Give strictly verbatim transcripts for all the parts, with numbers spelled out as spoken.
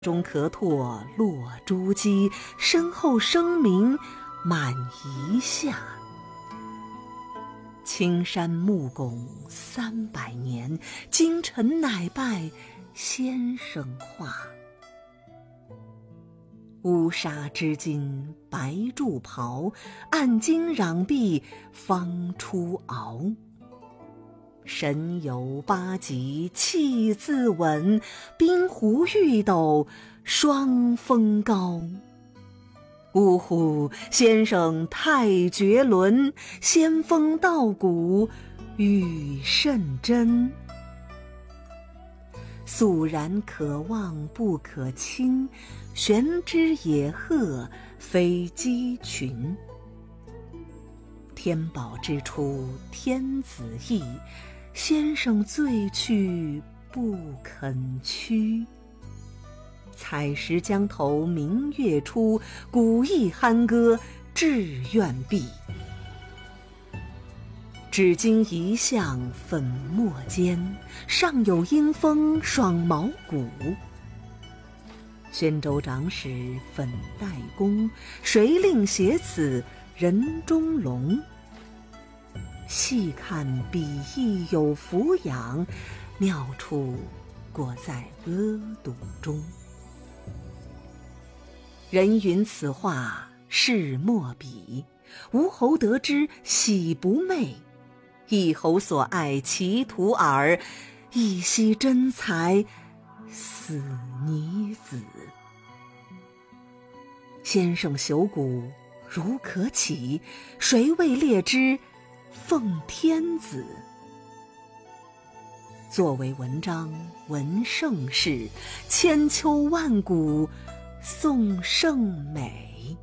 中咳唾落珠玑，身后声名满夷夏。青山暮拱三百年，今晨乃拜先生画。乌纱织金白柱袍，暗金壤璧方出鳌。神游八极气自稳，冰壶玉斗双峰高。呜呼，先生太绝伦，仙风道骨语甚真。肃然可望不可亲，玄之野鹤非鸡群。天宝之初天子意，先生醉去不肯屈。采石江头明月出，古意酣歌志愿毕。只今一向粉墨间，上有英风爽毛骨。宣州长史粉黛公，谁令写此人中龙？细看笔意有俯仰，妙处果在阿堵中。人云此画是墨笔，吴侯得之喜不昧。一侯所爱其徒耳，一夕真才死泥子。先生朽骨如可起，谁为列之奉天子？作为文章闻盛世，千秋万古颂圣美。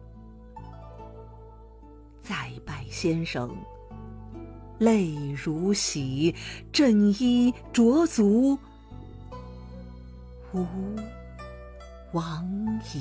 再拜先生泪如洗，振衣濯足无往矣。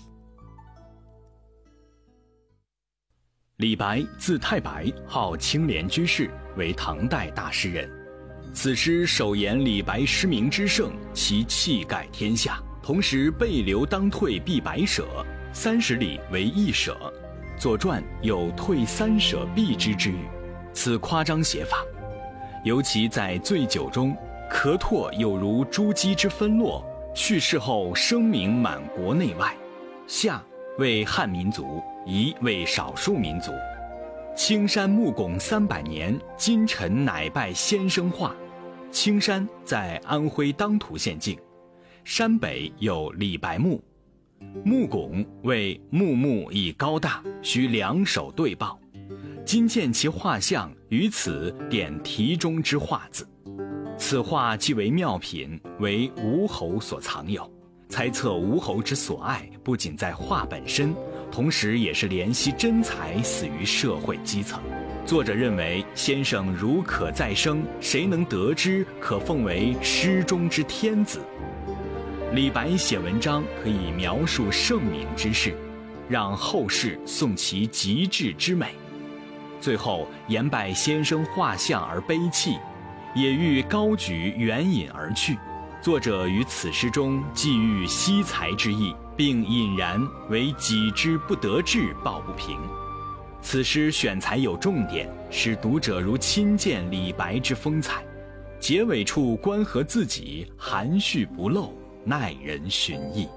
李白字太白，号青莲居士，为唐代大诗人。此诗首言李白诗名之盛，其气盖天下，同时背流当退必百舍，三十里为一舍。左传有退三舍必之之语，此夸张写法。尤其在醉酒中，咳唾有如珠玑之分落，去世后声名满国内外。夏为汉民族，夷为少数民族。青山暮拱三百年，今晨乃拜先生画。青山在安徽当涂县境，山北有李白墓。暮拱为木木以高大，需两手对抱。今见其画像，于此点题中之画字。此画既为妙品，为吴侯所藏有。猜测吴侯之所爱不仅在画本身，同时也是怜惜真才死于社会基层。作者认为先生如可再生，谁能得之，可奉为诗中之天子。李白写文章可以描述盛名之事，让后世颂其极致之美。最后言拜先生画像而悲泣，也欲高举远引而去。作者于此诗中寄予惜才之意，并引然为己之不得志抱不平。此诗选材有重点，使读者如亲见李白之风采。结尾处关合自己，含蓄不露，耐人寻忆。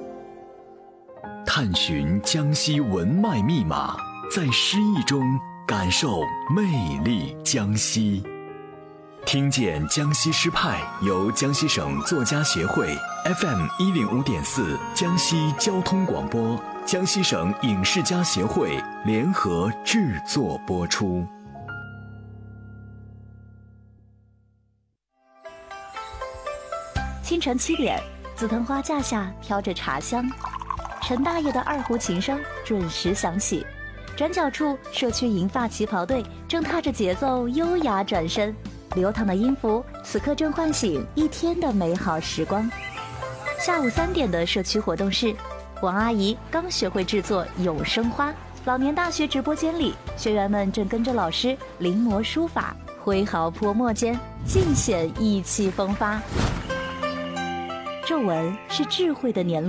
探寻江西文脉密码，在诗意中感受魅力江西。听见江西诗派由江西省作家协会 F M 一零五点四江西交通广播、江西省影视家协会联合制作播出。 清晨七点，紫藤花架下飘着茶香，陈大爷的二胡琴声准时响起。转角处，社区银发旗袍队正踏着节奏优雅转身。流淌的音符，此刻正唤醒一天的美好时光。下午三点的社区活动室，王阿姨刚学会制作永生花。老年大学直播间里，学员们正跟着老师临摹书法，挥毫泼墨间尽显意气风发。 皱纹是智慧的年轮。